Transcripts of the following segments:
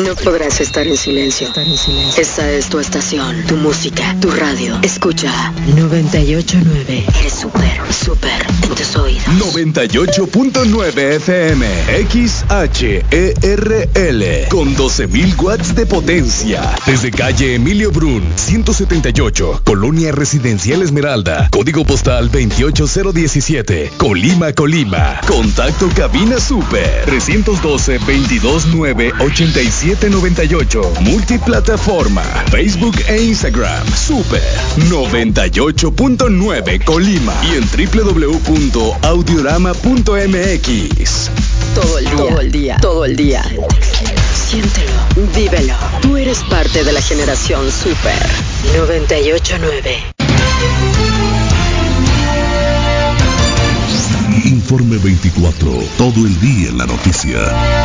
No podrás estar en silencio. Esta es tu estación, tu música, tu radio. Escucha 98.9. Eres súper en tus oídos. 98.9 FM XHERL con 12.000 watts de potencia. Desde calle Emilio Brun, 178, Colonia Residencial Esmeralda, código postal 28017, Colima. Contacto cabina super 312-229-8798. Multiplataforma, Facebook e Instagram. Super 98.9 Colima y en www.audiorama.mx. Todo el día. Siéntelo, vívelo. Tú eres parte de la generación Super 98.9. Informe 24, todo el día en la noticia.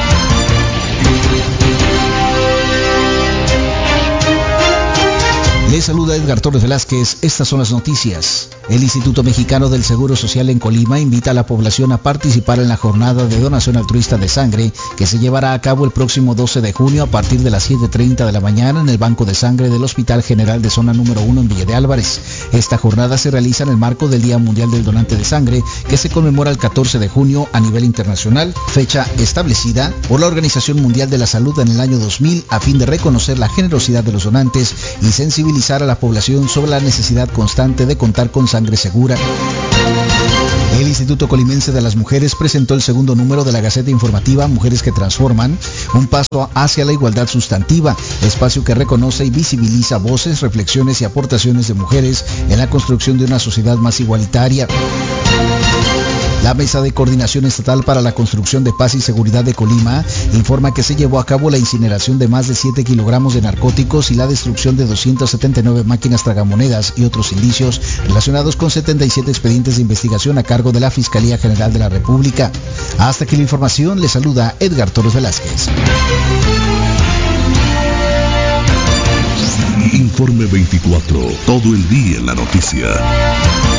Les saluda Edgar Torres Velázquez. Estas son las noticias. El Instituto Mexicano del Seguro Social en Colima invita a la población a participar en la jornada de donación altruista de sangre que se llevará a cabo el próximo 12 de junio a partir de las 7:30 de la mañana en el Banco de Sangre del Hospital General de Zona Número 1 en Villa de Álvarez. Esta jornada se realiza en el marco del Día Mundial del Donante de Sangre, que se conmemora el 14 de junio a nivel internacional, fecha establecida por la Organización Mundial de la Salud en el año 2000 a fin de reconocer la generosidad de los donantes y sensibilizar a la población sobre la necesidad constante de contar con sangre segura. El Instituto Colimense de las Mujeres presentó el segundo número de la Gaceta Informativa Mujeres que Transforman, un paso hacia la igualdad sustantiva, espacio que reconoce y visibiliza voces, reflexiones y aportaciones de mujeres en la construcción de una sociedad más igualitaria. La Mesa de Coordinación Estatal para la Construcción de Paz y Seguridad de Colima informa que se llevó a cabo la incineración de más de 7 kilogramos de narcóticos y la destrucción de 279 máquinas tragamonedas y otros indicios relacionados con 77 expedientes de investigación a cargo de la Fiscalía General de la República. Hasta aquí la información, le saluda Edgar Torres Velázquez. Informe 24, todo el día en la noticia.